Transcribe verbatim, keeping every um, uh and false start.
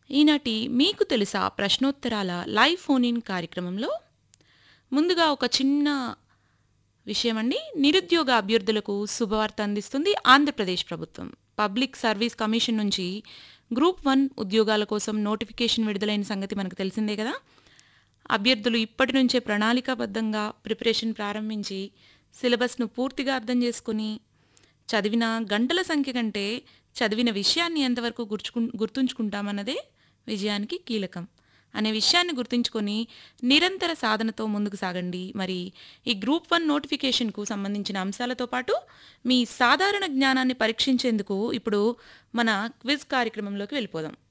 ఈనాటి మీకు తెలుసా ప్రశ్నోత్తరాల లైవ్ ఫోన్ ఇన్ కార్యక్రమంలో ముందుగా ఒక చిన్న విషయం అండి. నిరుద్యోగ అభ్యర్థులకు శుభవార్త అందిస్తుంది ఆంధ్రప్రదేశ్ ప్రభుత్వం. పబ్లిక్ సర్వీస్ కమిషన్ నుంచి గ్రూప్ వన్ ఉద్యోగాల కోసం నోటిఫికేషన్ విడుదలైన సంగతి మనకు తెలిసిందే కదా. అభ్యర్థులు ఇప్పటి నుంచే ప్రణాళికాబద్ధంగా ప్రిపరేషన్ ప్రారంభించి సిలబస్ను పూర్తిగా అర్థం చేసుకుని చదివిన గంటల సంఖ్య కంటే చదివిన విషయాన్ని ఎంతవరకు గుర్చుకు గుర్తుంచుకుంటామన్నదే విజయానికి కీలకం అనే విషయాన్ని గుర్తుంచుకొని నిరంతర సాధనతో ముందుకు సాగండి. మరి ఈ గ్రూప్ వన్ నోటిఫికేషన్కు సంబంధించిన అంశాలతో పాటు మీ సాధారణ జ్ఞానాన్ని పరీక్షించేందుకు ఇప్పుడు మన క్విజ్ కార్యక్రమంలోకి వెళ్ళిపోదాం.